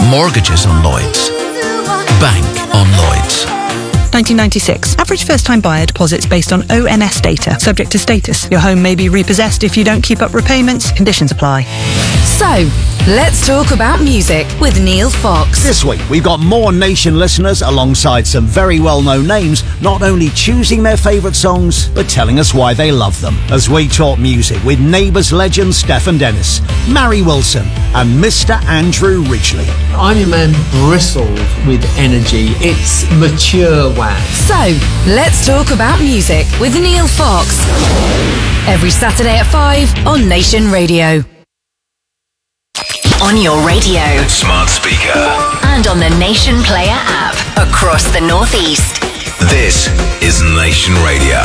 Mortgages on Lloyds. Bank on Lloyds. 1996. Average first-time buyer deposits based on ONS data. Subject to status. Your home may be repossessed if you don't keep up repayments. Conditions apply. So, let's talk about music with Neil Fox. This week, we've got more Nation listeners alongside some very well-known names, not only choosing their favourite songs, but telling us why they love them. As we talk music with Neighbours legend Stefan Dennis, Mary Wilson and Mr. Andrew Ridgeley. I'm a man bristled with energy. It's mature wax. So, let's talk about music with Neil Fox. Every Saturday at 5 on Nation Radio. On your radio, Smart speaker. and on the Nation Player app across the Northeast. This is Nation Radio.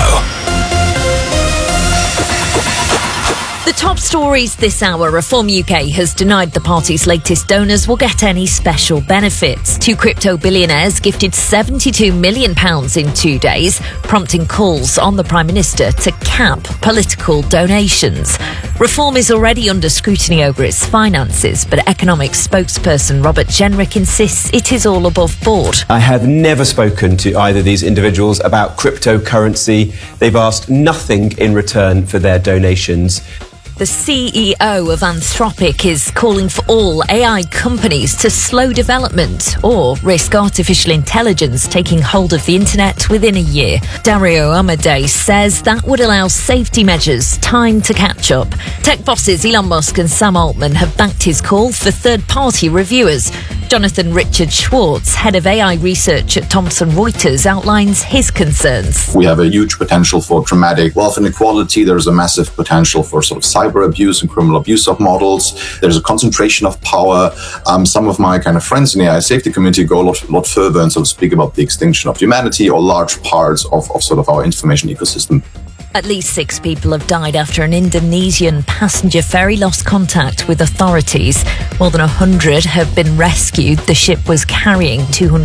The top stories this hour. Reform UK has denied the party's latest donors will get any special benefits. Two crypto billionaires gifted £72 million in 2 days, prompting calls on the Prime Minister to cap political donations. Reform is already under scrutiny over its finances, but economic spokesperson Robert Jenrick insists it is all above board. I have never spoken to either of these individuals about cryptocurrency. They've asked nothing in return for their donations. The CEO of Anthropic is calling for all AI companies to slow development or risk artificial intelligence taking hold of the internet within a year. Dario Amodei says that would allow safety measures time to catch up. Tech bosses Elon Musk and Sam Altman have backed his call for third-party reviewers. Jonathan Richard Schwartz, head of AI research at Thomson Reuters, outlines his concerns. We have a huge potential for dramatic wealth inequality. There's a massive potential for sort of cyber abuse and criminal abuse of models. There's a concentration of power. Some of my kind of friends in the AI safety community go a lot further and sort of speak about the extinction of humanity or large parts of sort of our information ecosystem. At least 6 people have died after an Indonesian passenger ferry lost contact with authorities. More than 100 have been rescued. The ship was carrying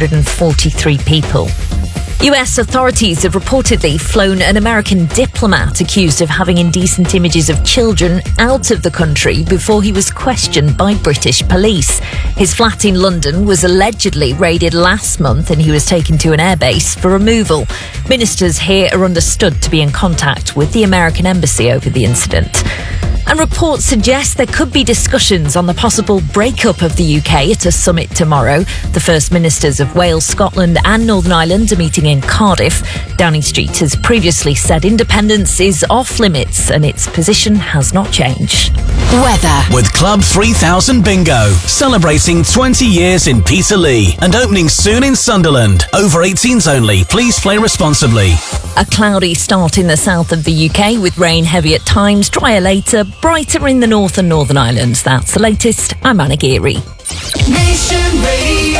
243 people. US authorities have reportedly flown an American diplomat accused of having indecent images of children out of the country before he was questioned by British police. His flat in London was allegedly raided last month and he was taken to an airbase for removal. Ministers here are understood to be in contact with the American embassy over the incident. And reports suggest there could be discussions on the possible breakup of the UK at a summit tomorrow. The First Ministers of Wales, Scotland and Northern Ireland are meeting in Cardiff. Downing Street has previously said independence is off limits and its position has not changed. Weather. With Club 3000 Bingo, celebrating 20 years in Peterlee and opening soon in Sunderland. Over 18s only. Please play responsibly. A cloudy start in the south of the UK with rain heavy at times, drier later, brighter in the north and Northern Ireland. That's the latest. I'm Anna Geary. Nation Radio.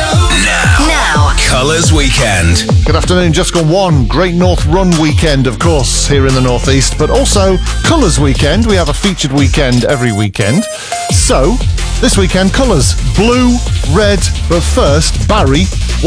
Now. Colours Weekend. Good afternoon. Just gone one great North Run weekend, of course, here in the Northeast, but also Colours Weekend. We have a featured weekend every weekend. So, this weekend, colours. Blue, red, but first, Barry,